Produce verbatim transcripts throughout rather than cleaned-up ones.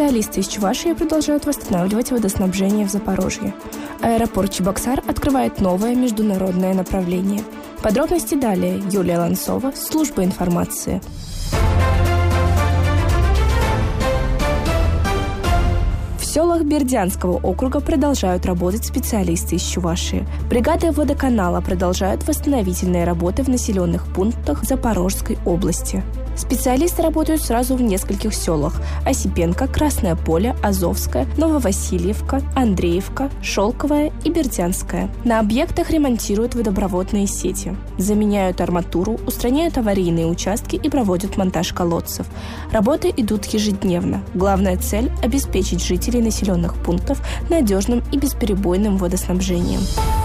Специалисты из Чувашии продолжают восстанавливать водоснабжение в Запорожье. Аэропорт Чебоксар открывает новое международное направление. Подробности далее. Юлия Ланцова, служба информации. В селах Бердянского округа продолжают работать специалисты из Чувашии. Бригады водоканала продолжают восстановительные работы в населенных пунктах Запорожской области. Специалисты работают сразу в нескольких селах: Осипенко, Красное Поле, Азовское, Нововасильевка, Андреевка, Шелковая и Бердянская. На объектах ремонтируют водопроводные сети, заменяют арматуру, устраняют аварийные участки и проводят монтаж колодцев. Работы идут ежедневно. Главная цель – обеспечить жителей населенных пунктов надежным и бесперебойным водоснабжением.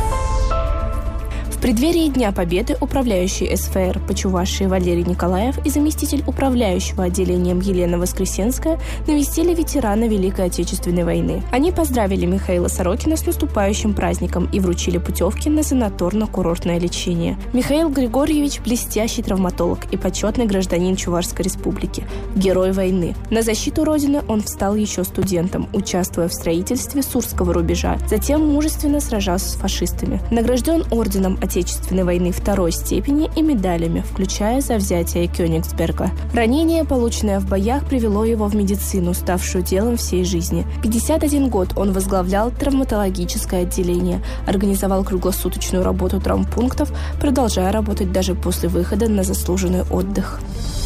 В преддверии Дня Победы управляющий эс эф эр по Чувашии Валерий Николаев и заместитель управляющего отделением Елена Воскресенская навестили ветерана Великой Отечественной войны. Они поздравили Михаила Сорокина с наступающим праздником и вручили путевки на санаторно-курортное лечение. Михаил Григорьевич – блестящий травматолог и почетный гражданин Чувашской республики, герой войны. На защиту Родины он встал еще студентом, участвуя в строительстве Сурского рубежа. Затем мужественно сражался с фашистами. Награжден орденом Отечественной войны второй степени и медалями, включая за взятие Кёнигсберга. Ранение, полученное в боях, привело его в медицину, ставшую делом всей жизни. пятьдесят один год он возглавлял травматологическое отделение, организовал круглосуточную работу травмпунктов, продолжая работать даже после выхода на заслуженный отдых.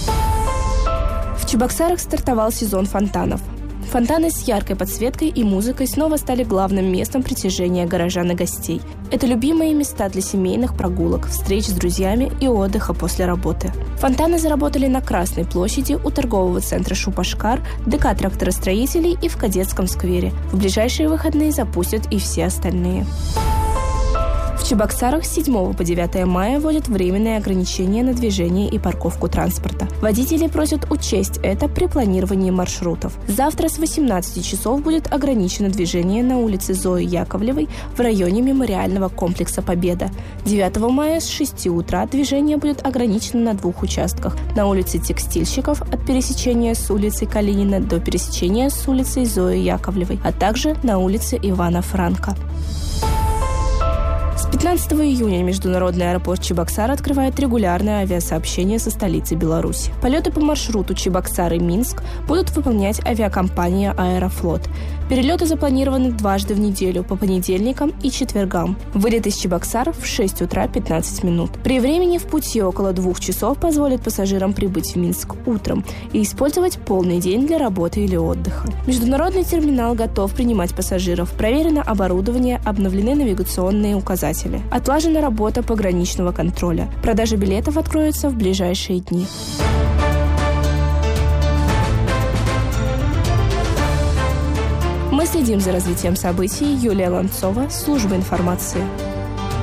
В Чебоксарах стартовал сезон фонтанов. Фонтаны с яркой подсветкой и музыкой снова стали главным местом притяжения горожан и гостей. Это любимые места для семейных прогулок, встреч с друзьями и отдыха после работы. Фонтаны заработали на Красной площади, у торгового центра Шупашкар, ДК тракторостроителей и в Кадетском сквере. В ближайшие выходные запустят и все остальные. В Чебоксарах с седьмого по девятое мая вводят временные ограничения на движение и парковку транспорта. Водители просят учесть это при планировании маршрутов. Завтра с восемнадцати часов будет ограничено движение на улице Зои Яковлевой в районе мемориального комплекса «Победа». девятого мая с шести утра движение будет ограничено на двух участках: на улице Текстильщиков от пересечения с улицей Калинина до пересечения с улицей Зои Яковлевой, а также на улице Ивана Франко. С пятнадцатого июня международный аэропорт Чебоксар открывает регулярное авиасообщение со столицей Беларуси. Полеты по маршруту Чебоксары-Минск будут выполнять авиакомпания «Аэрофлот». Перелеты запланированы дважды в неделю, по понедельникам и четвергам. Вылет из Чебоксар в шесть утра пятнадцать минут. При времени в пути около двух часов позволит пассажирам прибыть в Минск утром и использовать полный день для работы или отдыха. Международный терминал готов принимать пассажиров. Проверено оборудование, обновлены навигационные указатели. Отлажена работа пограничного контроля. Продажа билетов откроется в ближайшие дни. Мы следим за развитием событий. Юлия Ланцова, служба информации.